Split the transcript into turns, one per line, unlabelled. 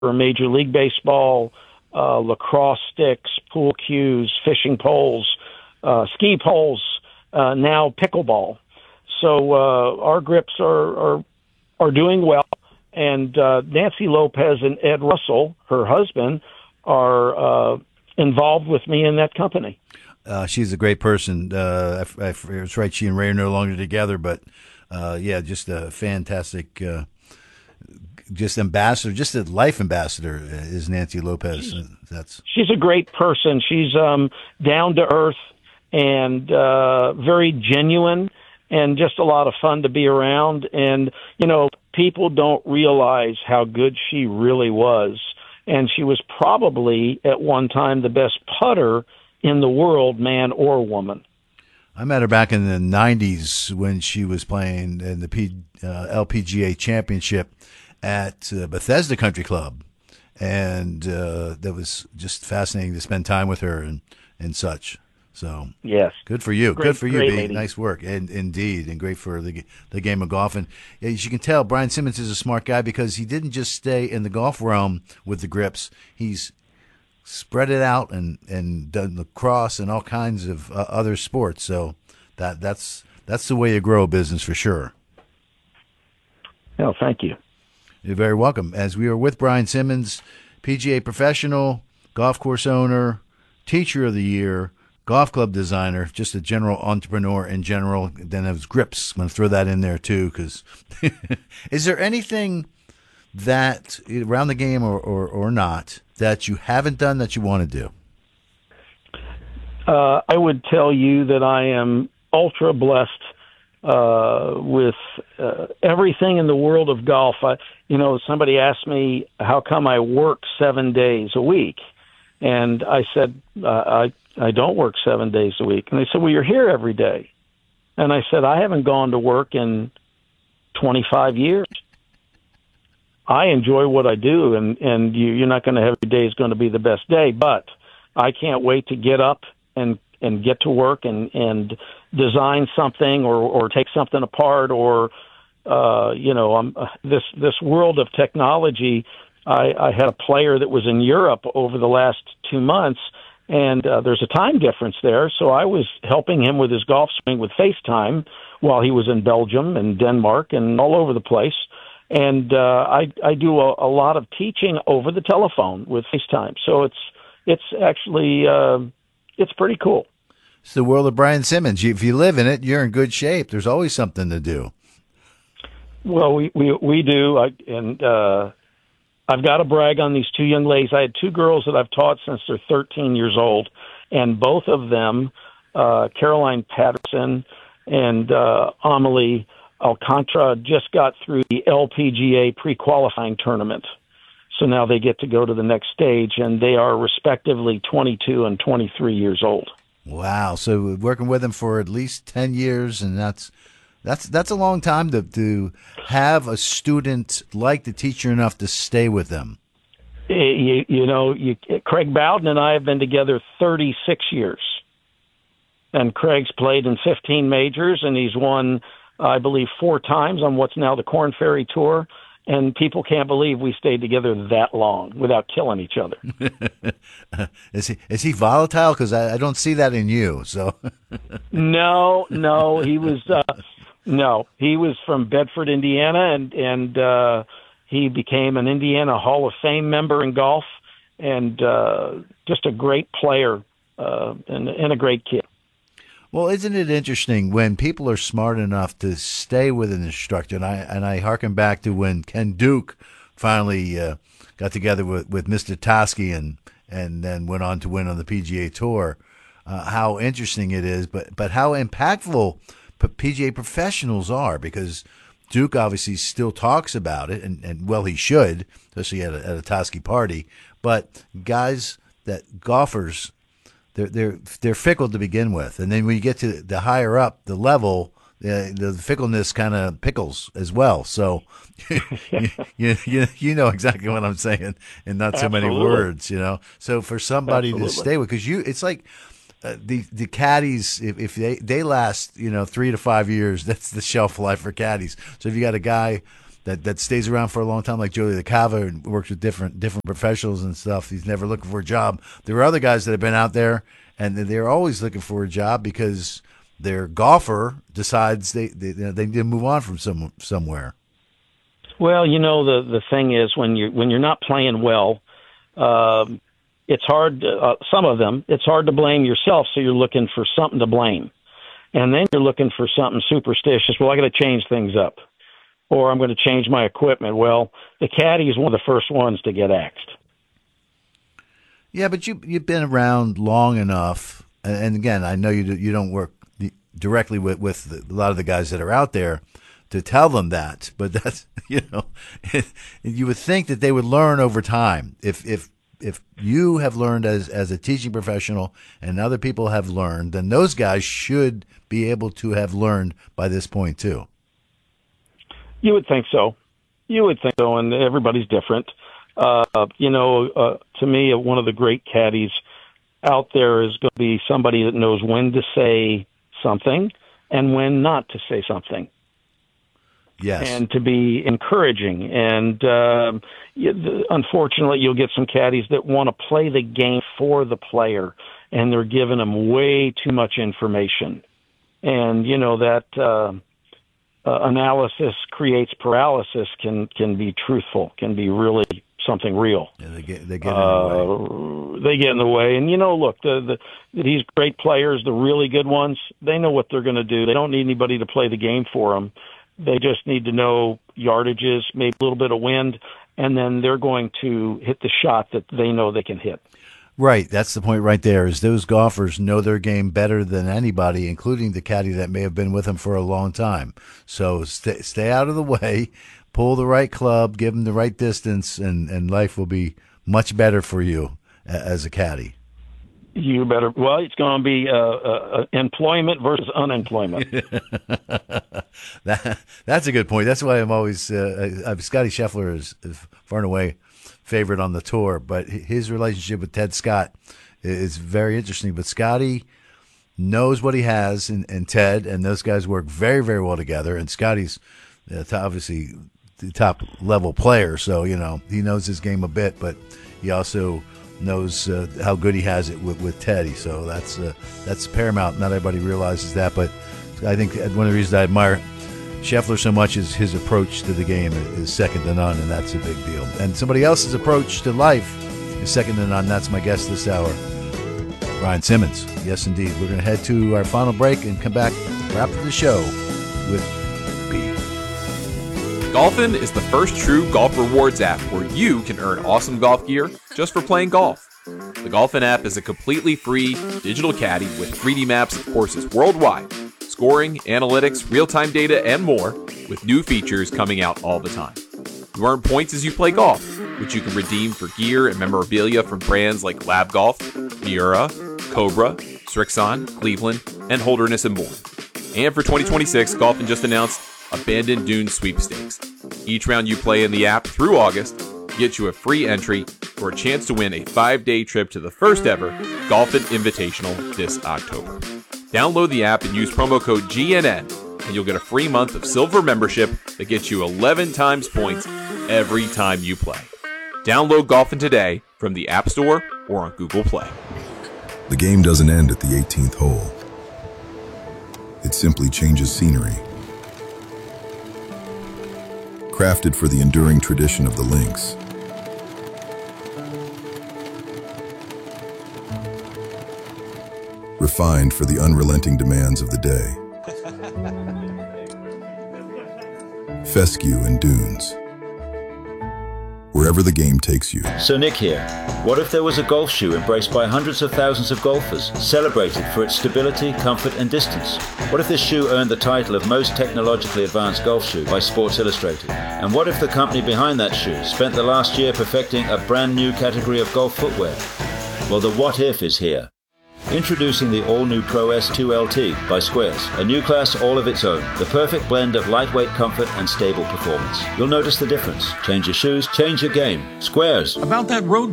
for Major League Baseball, lacrosse sticks, pool cues, fishing poles, ski poles, now pickleball. So our grips are doing well, and Nancy Lopez and Ed Russell, her husband, are involved with me in that company.
She's a great person. It's right, she and Ray are no longer together, but yeah, just a fantastic, just ambassador, just a life ambassador is Nancy Lopez. She's
a great person. She's down to earth and very genuine, and just a lot of fun to be around. And people don't realize how good she really was. And she was probably at one time the best putter in the world, man or woman.
I met her back in the 90s when she was playing in the LPGA Championship at Bethesda Country Club. And that was just fascinating to spend time with her and such. So
yes,
good for you.
Great,
good for you, B.
Lady.
Nice work, and indeed, and great for the game of golf. And as you can tell, Brian Simmons is a smart guy because he didn't just stay in the golf realm with the grips. He's spread it out and done lacrosse and all kinds of other sports. So that's the way you grow a business for sure.
No, thank you.
You're very welcome. As we are with Brian Simmons, PGA professional, golf course owner, teacher of the year, golf club designer, just a general entrepreneur in general. Then there's grips. I'm going to throw that in there too, because is there anything that around the game or not that you haven't done that you want to do?
I would tell you that I am ultra blessed with everything in the world of golf. Somebody asked me how come I work 7 days a week, and I said I don't work 7 days a week. And they said, well, you're here every day. And I said, I haven't gone to work in 25 years. I enjoy what I do, and you're not going to have every day is going to be the best day, but I can't wait to get up and get to work and design something or take something apart or, this world of technology. I had a player that was in Europe over the last 2 months, and there's a time difference there. So I was helping him with his golf swing with FaceTime while he was in Belgium and Denmark and all over the place. And I do a lot of teaching over the telephone with FaceTime. So it's actually it's pretty cool.
It's the world of Brian Simmons. If you live in it, you're in good shape. There's always something to do.
Well, we do, I've got to brag on these two young ladies. I had two girls that I've taught since they're 13 years old, and both of them, Caroline Patterson and Amelie Alcantara, just got through the LPGA pre-qualifying tournament. So now they get to go to the next stage, and they are respectively 22 and 23 years old.
Wow. So working with them for at least 10 years, and that's a long time to have a student like the teacher enough to stay with them.
Craig Bowden and I have been together 36 years. And Craig's played in 15 majors, and he's won, I believe, 4 times on what's now the Korn Ferry Tour. And people can't believe we stayed together that long without killing each other.
Is he volatile? Because I don't see that in you. So
No, he was he was from Bedford, Indiana, and he became an Indiana Hall of Fame member in golf, and just a great player and a great kid.
Well, isn't it interesting when people are smart enough to stay with an instructor? And I hearken back to when Ken Duke finally got together with Mr. Tosky and then went on to win on the PGA Tour. How interesting it is, but how impactful PGA professionals are, because Duke obviously still talks about it, and well, he should, especially at a Tosky party. But golfers, they're fickle to begin with, and then when you get to the higher up the level, the fickleness kind of pickles as well. So you know exactly what I'm saying, in not so many words, So for somebody to stay with, because it's like the caddies, if they last 3 to 5 years, that's the shelf life for caddies. So if you got a guy that stays around for a long time, like Joey LaCava, and works with different professionals and stuff. He's never looking for a job. There are other guys that have been out there, and they're always looking for a job because their golfer decides they need to move on from somewhere.
Well, the thing is when you're not playing well, it's hard. Some of them, it's hard to blame yourself. So you're looking for something to blame, and then you're looking for something superstitious. Well, I got to change things up, or I'm going to change my equipment. Well, the caddy is one of the first ones to get axed.
Yeah, but you've been around long enough, and again, I know you don't work directly with a lot of the guys that are out there to tell them that, but that's you would think that they would learn over time. If you have learned as a teaching professional and other people have learned, then those guys should be able to have learned by this point too.
You would think so. And everybody's different. To me, one of the great caddies out there is going to be somebody that knows when to say something and when not to say something.
Yes.
And to be encouraging. And unfortunately, you'll get some caddies that want to play the game for the player, and they're giving them way too much information. And, that analysis creates paralysis can be truthful, can be really something real.
Yeah, they get in the way.
They get in the way. And, look, these great players, the really good ones, they know what they're going to do. They don't need anybody to play the game for them. They just need to know yardages, maybe a little bit of wind, and then they're going to hit the shot that they know they can hit.
Right. That's the point right there, is those golfers know their game better than anybody, including the caddy that may have been with them for a long time. So stay out of the way, pull the right club, give them the right distance, and life will be much better for you as a caddy.
You better. Well, it's going to be employment versus unemployment.
That's a good point. That's why I'm always Scotty Scheffler is far and away favorite on the tour, but his relationship with Ted Scott is very interesting. But Scotty knows what he has in Ted, and those guys work very, very well together. And Scotty's obviously the top level player, so he knows his game a bit, but he also knows how good he has it with Teddy. So that's paramount. Not everybody realizes that, but I think one of the reasons I admire Scheffler so much is his approach to the game is second to none, and that's a big deal. And somebody else's approach to life is second to none. That's my guest this hour, Ryan Simmons. Yes, indeed. We're going to head to our final break and come back after the show with B.
Golfin is the first true golf rewards app where you can earn awesome golf gear just for playing golf. The Golfin app is a completely free digital caddy with 3D maps of courses worldwide, scoring, analytics, real-time data, and more, with new features coming out all the time. You earn points as you play golf, which you can redeem for gear and memorabilia from brands like Lab Golf, Miura, Cobra, Srixon, Cleveland, and Holderness and more. And for 2026, Golfin just announced Abandoned Dunes Sweepstakes. Each round you play in the app through August gets you a free entry for a chance to win a 5-day trip to the first ever Golfin Invitational this October. Download the app and use promo code GNN, and you'll get a free month of silver membership that gets you 11 times points every time you play. Download Golfin today from the App Store or on Google Play.
The game doesn't end at the 18th hole. It simply changes scenery. Crafted for the enduring tradition of the links. Refined for the unrelenting demands of the day. Fescue and Dunes. Wherever the game takes you.
So Nick here. What if there was a golf shoe embraced by hundreds of thousands of golfers, celebrated for its stability, comfort and distance? What if this shoe earned the title of most technologically advanced golf shoe by Sports Illustrated? And what if the company behind that shoe spent the last year perfecting a brand new category of golf footwear? Well, the what if is here. Introducing the all-new Pro S2 LT by Squares, a new class all of its own, the perfect blend of lightweight comfort and stable performance. You'll notice the difference. Change your shoes, change your game. Squares.
About that road